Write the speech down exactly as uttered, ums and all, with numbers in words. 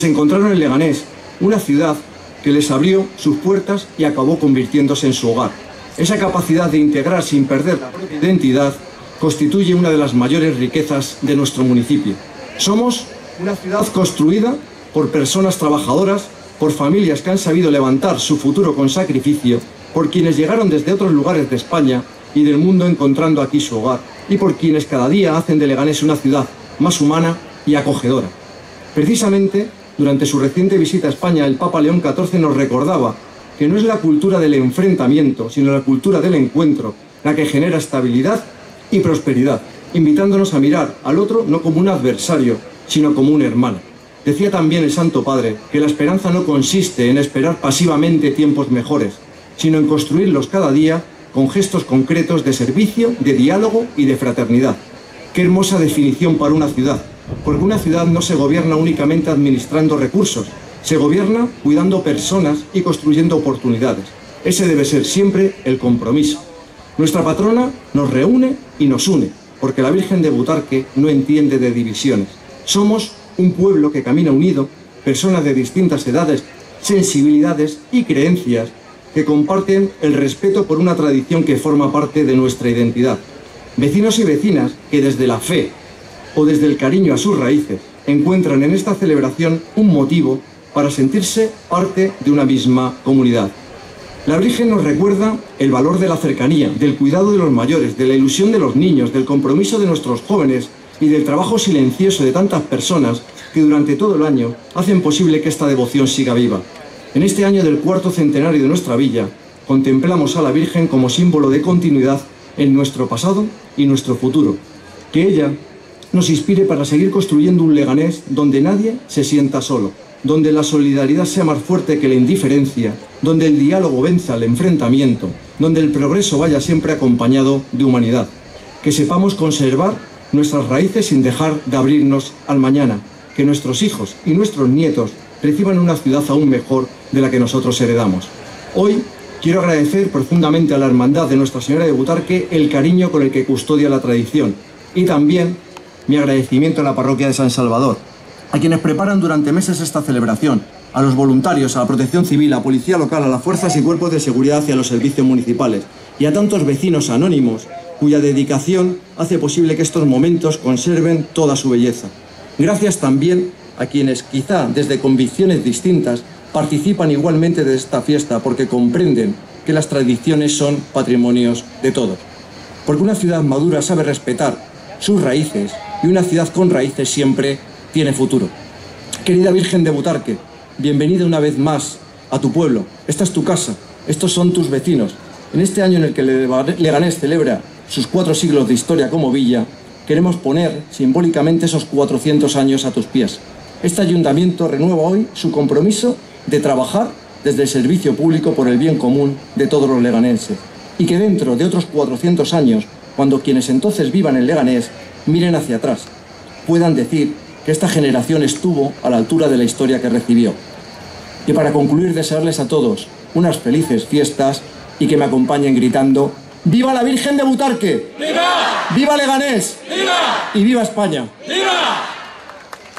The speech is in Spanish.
Se encontraron en Leganés, una ciudad que les abrió sus puertas y acabó convirtiéndose en su hogar. Esa capacidad de integrar sin perder la propia identidad constituye una de las mayores riquezas de nuestro municipio. Somos una ciudad construida por personas trabajadoras, por familias que han sabido levantar su futuro con sacrificio, por quienes llegaron desde otros lugares de España y del mundo encontrando aquí su hogar, y por quienes cada día hacen de Leganés una ciudad más humana y acogedora. Precisamente, durante su reciente visita a España, el Papa León catorce nos recordaba que no es la cultura del enfrentamiento, sino la cultura del encuentro, la que genera estabilidad y prosperidad, invitándonos a mirar al otro no como un adversario, sino como un hermano. Decía también el Santo Padre que la esperanza no consiste en esperar pasivamente tiempos mejores, sino en construirlos cada día con gestos concretos de servicio, de diálogo y de fraternidad. Qué hermosa definición para una ciudad, porque una ciudad no se gobierna únicamente administrando recursos, se gobierna cuidando personas y construyendo oportunidades. Ese debe ser siempre el compromiso. Nuestra patrona nos reúne y nos une, porque la Virgen de Butarque no entiende de divisiones. Somos un pueblo que camina unido, personas de distintas edades, sensibilidades y creencias que comparten el respeto por una tradición que forma parte de nuestra identidad. Vecinos y vecinas que desde la fe o desde el cariño a sus raíces encuentran en esta celebración un motivo para sentirse parte de una misma comunidad. La Virgen nos recuerda el valor de la cercanía, del cuidado de los mayores, de la ilusión de los niños, del compromiso de nuestros jóvenes y del trabajo silencioso de tantas personas que durante todo el año hacen posible que esta devoción siga viva. En este año del cuarto centenario de nuestra villa, contemplamos a la Virgen como símbolo de continuidad en nuestro pasado y nuestro futuro. Que ella nos inspire para seguir construyendo un Leganés donde nadie se sienta solo, donde la solidaridad sea más fuerte que la indiferencia, donde el diálogo venza al enfrentamiento, donde el progreso vaya siempre acompañado de humanidad. Que sepamos conservar nuestras raíces sin dejar de abrirnos al mañana, que nuestros hijos y nuestros nietos reciban una ciudad aún mejor de la que nosotros heredamos. Hoy quiero agradecer profundamente a la Hermandad de Nuestra Señora de Butarque el cariño con el que custodia la tradición y también mi agradecimiento a la Parroquia de San Salvador, a quienes preparan durante meses esta celebración, a los voluntarios, a la Protección Civil, a la Policía Local, a las fuerzas y cuerpos de seguridad y a los servicios municipales, y a tantos vecinos anónimos cuya dedicación hace posible que estos momentos conserven toda su belleza. Gracias también a quienes, quizá desde convicciones distintas, participan igualmente de esta fiesta porque comprenden que las tradiciones son patrimonios de todos. Porque una ciudad madura sabe respetar sus raíces y una ciudad con raíces siempre tiene futuro. Querida Virgen de Butarque, bienvenida una vez más a tu pueblo. Esta es tu casa, estos son tus vecinos. En este año en el que Leganés celebra sus cuatro siglos de historia como villa, queremos poner simbólicamente esos cuatrocientos años a tus pies. Este ayuntamiento renueva hoy su compromiso de trabajar desde el servicio público por el bien común de todos los leganenses. Y que dentro de otros cuatrocientos años, cuando quienes entonces vivan en Leganés miren hacia atrás, puedan decir que esta generación estuvo a la altura de la historia que recibió. Y para concluir, desearles a todos unas felices fiestas y que me acompañen gritando ¡Viva la Virgen de Butarque! ¡Viva! ¡Viva Leganés! ¡Viva! Y ¡viva España! ¡Viva!